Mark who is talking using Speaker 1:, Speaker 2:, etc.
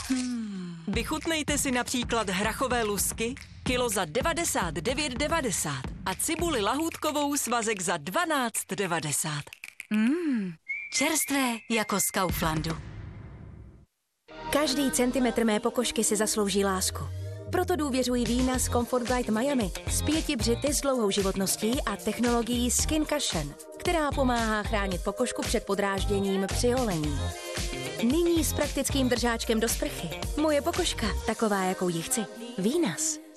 Speaker 1: Vychutnejte si například hrachové lusky, kilo za 99,90 a cibuli lahůdkovou svazek za 12,90.
Speaker 2: Čerstvé jako z Kauflandu.
Speaker 3: Každý centimetr mé pokožky si zaslouží lásku. Proto důvěřuji vína z Comfort Guide Miami s 5 břity s dlouhou životností a technologií Skin Cushion, která pomáhá chránit pokožku před podrážděním při holení. Nyní s praktickým držáčkem do sprchy. Moje pokožka, taková, jakou ji chci. Vínas.